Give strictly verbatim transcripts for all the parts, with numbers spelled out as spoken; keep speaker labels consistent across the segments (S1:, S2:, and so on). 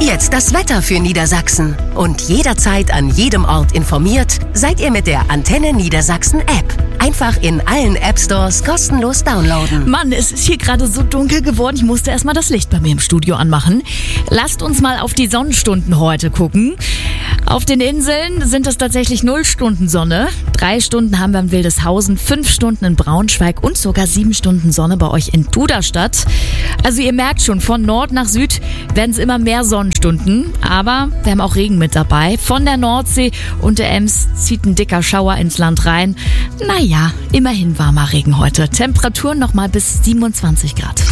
S1: jetzt das Wetter für Niedersachsen. Und jederzeit an jedem Ort informiert seid ihr mit der Antenne Niedersachsen App. Einfach in allen App-Stores kostenlos downloaden.
S2: Mann, es ist hier gerade so dunkel geworden. Ich musste erstmal das Licht bei mir im Studio anmachen. Lasst uns mal auf die Sonnenstunden heute gucken. Auf den Inseln sind es tatsächlich null Stunden Sonne. Drei Stunden haben wir in Wildeshausen, fünf Stunden in Braunschweig und sogar sieben Stunden Sonne bei euch in Duderstadt. Also ihr merkt schon, von Nord nach Süd werden es immer mehr Sonnenstunden. Aber wir haben auch Regen mit dabei. Von der Nordsee und der Ems zieht ein dicker Schauer ins Land rein. Naja, immerhin warmer Regen heute. Temperaturen nochmal bis siebenundzwanzig Grad.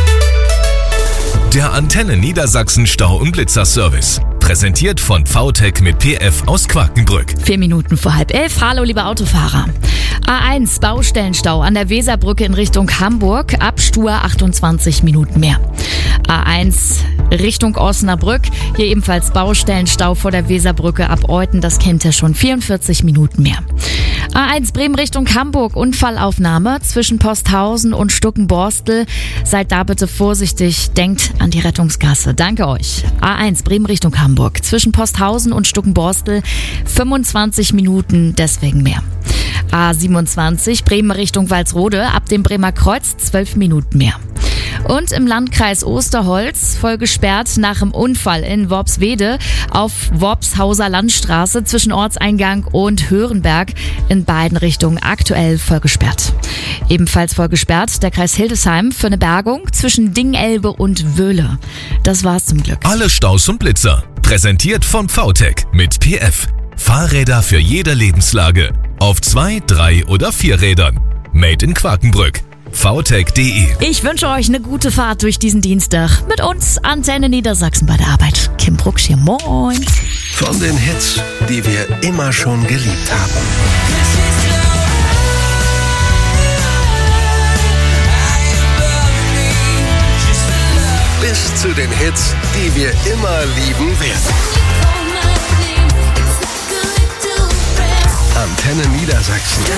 S3: Der Antenne Niedersachsen Stau- und Blitzerservice. Präsentiert von V T E C mit P F aus Quakenbrück.
S2: Vier Minuten vor halb elf. Hallo, liebe Autofahrer. A eins, Baustellenstau an der Weserbrücke in Richtung Hamburg. Ab Stur achtundzwanzig Minuten mehr. A eins Richtung Osnabrück. Hier ebenfalls Baustellenstau vor der Weserbrücke ab Euthen. Das kennt ihr schon. vierundvierzig Minuten mehr. A eins Bremen Richtung Hamburg. Unfallaufnahme zwischen Posthausen und Stuckenborstel. Seid da bitte vorsichtig. Denkt an die Rettungsgasse. Danke euch. A eins Bremen Richtung Hamburg. Zwischen Posthausen und Stuckenborstel. fünfundzwanzig Minuten, deswegen mehr. A siebenundzwanzig Bremen Richtung Walsrode. Ab dem Bremer Kreuz zwölf Minuten mehr. Und im Landkreis Osterholz voll gesperrt nach dem Unfall in Worpswede auf Worpshauser Landstraße zwischen Ortseingang und Hörenberg in beiden Richtungen aktuell voll gesperrt. Ebenfalls voll gesperrt der Kreis Hildesheim für eine Bergung zwischen Dingelbe und Wöhle. Das war's zum Glück.
S3: Alle Staus und Blitzer. Präsentiert von V T E C mit P F. Fahrräder für jede Lebenslage. Auf zwei, drei oder vier Rädern. Made in Quakenbrück. V T E C punkt de.
S2: Ich wünsche euch eine gute Fahrt durch diesen Dienstag. Mit uns Antenne Niedersachsen bei der Arbeit. Kim Brucksch hier, moin.
S4: Von den Hits, die wir immer schon geliebt haben. Bis zu den Hits, die wir immer lieben werden. Antenne Niedersachsen.